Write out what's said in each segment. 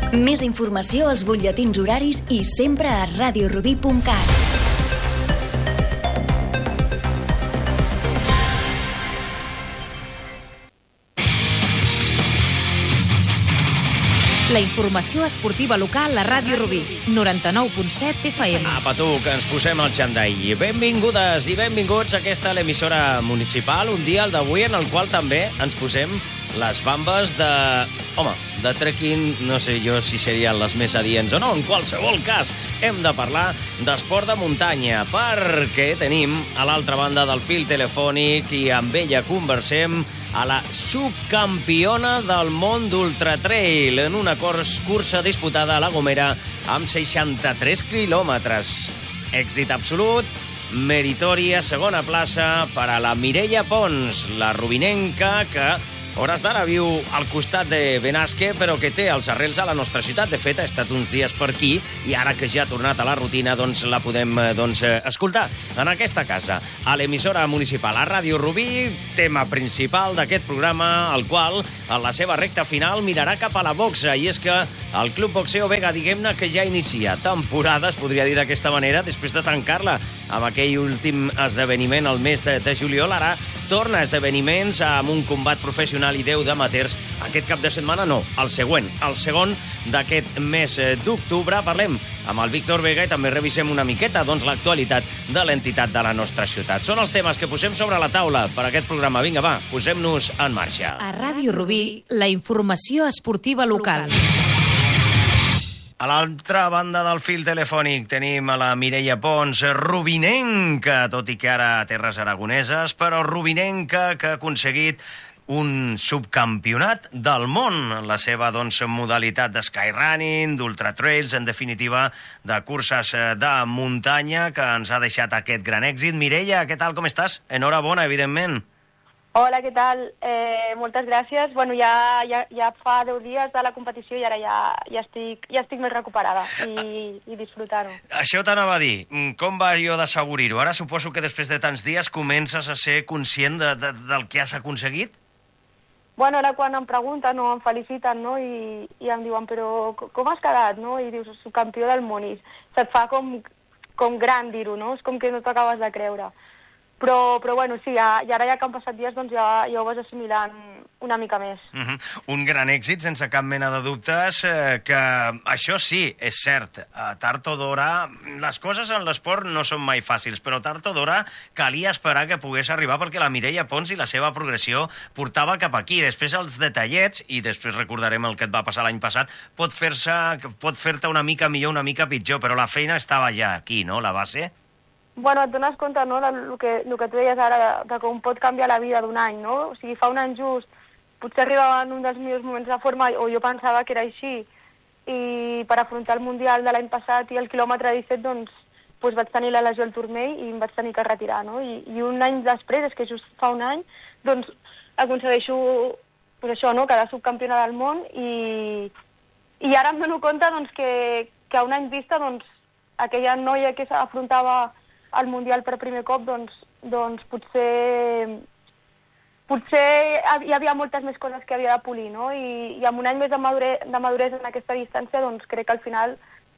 Més informació als butlletins horaris i sempre a radiorubí.cat. La informació esportiva local a Ràdio Rubí, 99.7 FM. Apa tu, que ens posem al xandall. Benvingudes i benvinguts a aquesta l'emissora municipal, un dia, el d'avui, en el qual també ens posem les bambes de... Home, de trekking, no sé jo si serien les més adients o no. En qualsevol cas, hem de parlar d'esport de muntanya, perquè tenim a l'altra banda del fil telefònic i amb ella conversem a la subcampiona del món d'ultratrail en una cursa disputada a La Gomera amb 63 quilòmetres. Èxit absolut, meritòria segona plaça per a la Mireia Pons, la rubinenca que a hores d'ara viu al costat de Benasque, però que té els arrels a la nostra ciutat. De fet, ha estat uns dies per aquí i ara que ja ha tornat a la rutina, doncs la podem escoltar en aquesta casa, a l'emissora municipal, a Ràdio Rubí, tema principal d'aquest programa, el qual, en la seva recta final, mirarà cap a la boxa. I és que el Club Boxeo Vega, diguem-ne que ja inicia temporada, es podria dir d'aquesta manera, després de tancar-la amb aquell últim esdeveniment el mes de juliol. Ara torna a esdeveniments amb un combat professional i 10 d'amateurs. Aquest cap de setmana no, el següent, el segon d'aquest mes d'octubre. Parlem amb el Víctor Vega i també revisem una miqueta l'actualitat de l'entitat de la nostra ciutat. Són els temes que posem sobre la taula per aquest programa. Vinga, va, posem-nos en marxa. A Ràdio Rubí, la informació esportiva local. A l'altra banda del fil telefònic tenim a la Mireia Pons, rubinenca, tot i que ara a terres aragoneses, però rubinenca que ha aconseguit un subcampionat del món, la seva modalitat de skyrunning, d'ultratrails, en definitiva, de curses de muntanya, que ens ha deixat aquest gran èxit. Mireia, què tal, com estàs? Enhorabona, evidentment. Hola, què tal? Moltes gràcies. Bueno, ja fa 10 dies de la competició i ara ja estic més recuperada i disfrutant-ho. Això t'anava a dir. Com va allò d'assaborir-ho? Ara suposo que després de tants dies comences a ser conscient del que has aconseguit? Bueno, ara quan em pregunten o em feliciten, no? I em diuen, però com has quedat, no? I dius, soc campió del món, i se't fa com gran dir-ho, no? És com que no t'acabes de creure. Però bueno, sí, i ara ja que han passat dies, doncs ja ho vas assimilant una mica més. Un gran èxit, sense cap mena de dubtes, que això sí, és cert, tard o d'hora, les coses en l'esport no són mai fàcils, però tard o d'hora calia esperar que pogués arribar, perquè la Mireia Pons i la seva progressió portava cap aquí. Després els detallets, i després recordarem el que et va passar l'any passat, pot fer-te una mica millor, una mica pitjor, però la feina estava ja aquí, no?, la base. Bueno, et dones compte, no?, del que tu deies ara, de com pot canviar la vida d'un any, no? O sigui, fa un any just, potser arribava en un dels millors moments de forma, o jo pensava que era així, i per afrontar el Mundial de l'any passat i el quilòmetre 17, doncs vaig tenir la lesió al turmell i em vaig tenir que retirar, no? I un any després, és que just fa un any, doncs aconsegueixo, això, no?, quedar subcampiona del món i ara em dono compte, doncs, que a un any vista, doncs, aquella noia que s'afrontava al Mundial per primer cop, doncs potser hi havia moltes més coses que havia de polir, no? I amb un any més de maduresa en aquesta distància, doncs crec que al final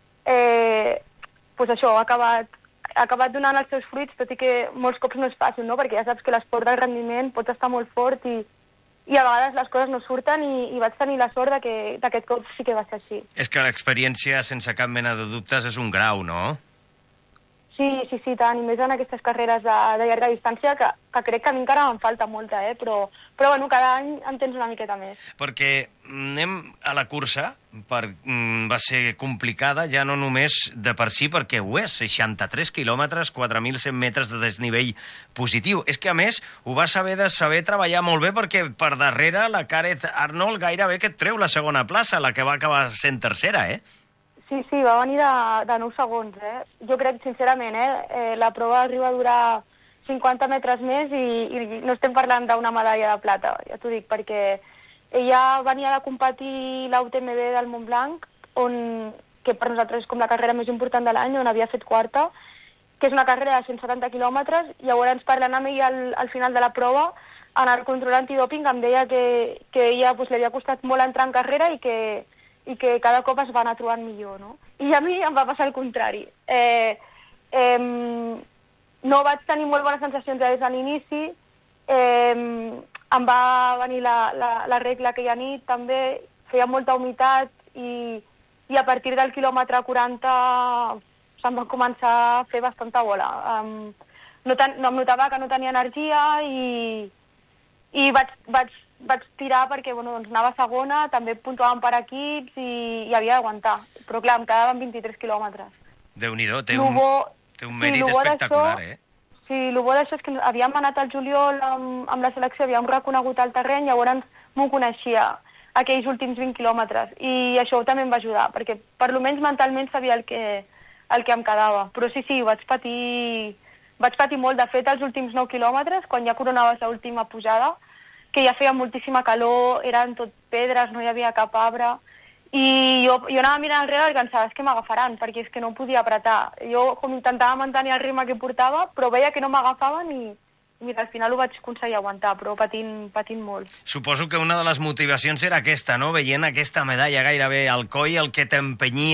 això ha acabat donant els seus fruits, tot i que molts cops no és fàcil, no? Perquè ja saps que l'esport del rendiment pot estar molt fort i a vegades les coses no surten i vaig tenir la sort que aquest cop sí que va ser així. És que l'experiència, sense cap mena de dubtes, és un grau, no? Sí, tant, i més en aquestes carreres de llarga distància, que crec que a mi encara em falta molta, però bueno, cada any en tens una miqueta més. Perquè anem a la cursa, va ser complicada, ja no només de per si, perquè ho és, 63 quilòmetres, 4.100 metres de desnivell positiu. És que, a més, ho vas haver de saber treballar molt bé, perquè per darrere la Gareth Arnold gairebé que et treu la segona plaça, la que va acabar sent tercera, Sí, va venir de 9 segons, Jo crec, sincerament, la prova arriba a durar 50 metres més i no estem parlant d'una medalla de plata, ja t'ho dic, perquè ella venia de competir l'UTMB del Montblanc, que per nosaltres és com la carrera més important de l'any, on havia fet quarta, que és una carrera de 170 quilòmetres, i llavors parlant amb ella al final de la prova, en el control antidòping em deia que ella li havia costat molt entrar en carrera i que i que cada cop es va anar trobant millor, no? I a mi em va passar el contrari. No vaig tenir molt bones sensacions des de l'inici, em va venir la regla aquella nit també, feia molta humitat i a partir del quilòmetre 40 se'm va començar a fer bastanta bola. Em notava que no tenia energia i vaig tirar perquè doncs anava segona, també puntuàvem per equips i havia d'aguantar. Però clar, em quedaven 23 quilòmetres. Déu-n'hi-do, té un mèrit espectacular, Sí, el bo d'això és que havíem anat al juliol amb la selecció, havíem reconegut el terreny, llavors m'ho coneixia aquells últims 20 quilòmetres. I això també em va ajudar, perquè per lo menys mentalment sabia el que em quedava. Però sí, vaig patir molt. De fet, els últims 9 quilòmetres, quan ja coronaves l'última pujada, que ja feia moltíssima calor, eren tot pedres, no hi havia cap arbre, i jo anava mirant enrere i pensava, és que m'agafaran, perquè és que no podia apretar. Jo com intentava mantenir el ritme que portava, però veia que no m'agafaven i mira, al final ho vaig aconseguir aguantar, però patint molt. Suposo que una de les motivacions era aquesta, no? Veient aquesta medalla gairebé al coll, el que t'empenyia